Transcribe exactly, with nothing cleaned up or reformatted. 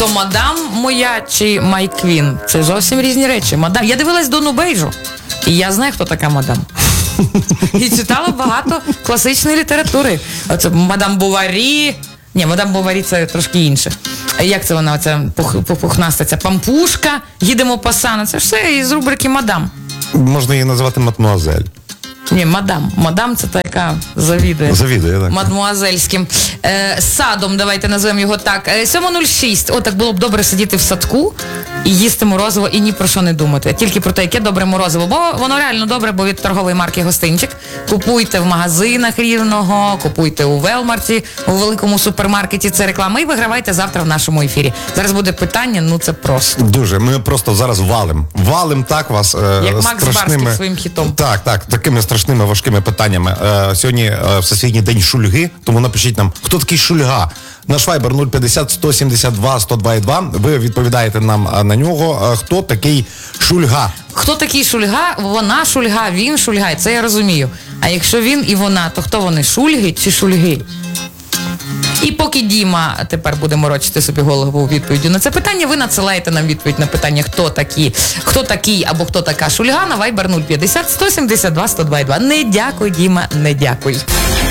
то мадам моя чи Майквін. Це зовсім різні речі. Мадам. Я дивилась Дону Бейджу, і я знаю, хто така мадам. І читала багато класичної літератури. Оце мадам Боварі. Ні, мадам Боварі це трошки інше. Як це вона, оця пух, пухнаста, ця пампушка, їдемо по сану. Це все із рубрики «Мадам». Можна її називати мадмуазель. Ні, мадам. Мадам це та, яка завідує. Завідує, так. Мадмуазельським. Е, садом, давайте назвемо його так. Е, сьома нуль шість. О, так було б добре сидіти в садку і їсти морозиво і ні про що не думати. Тільки про те, яке добре морозиво. Бо воно реально добре, бо від торгової марки «Гостинчик». Купуйте в магазинах Рівного, купуйте у Велмарті, у великому супермаркеті. Це реклама. І вигравайте завтра в нашому ефірі. Зараз буде питання, ну це просто. Дуже. Ми просто зараз валим. Валим так вас е, як Макс страшними... Барський своїм хітом. Так, так. Такими страшними важкими питаннями. Е, сьогодні е, Всесвітній день Шульги, тому напишіть нам, хто такий Шульга? Наш вайбер нуль п'ятдесят сто сімдесят два сто два два. Ви відповідаєте нам на нього, е, хто такий Шульга. Хто такий Шульга? Вона Шульга, він Шульга. Це я розумію. А якщо він і вона, то хто вони? Шульги чи Шульги? І поки Діма тепер буде морочити собі голову відповіддю на це питання, ви надсилаєте нам відповідь на питання, хто такі, хто такий або хто така Шульга на вайбер нуль п'ятдесят сто сімдесят два сто два два. Не дякуй, Діма, не дякуй.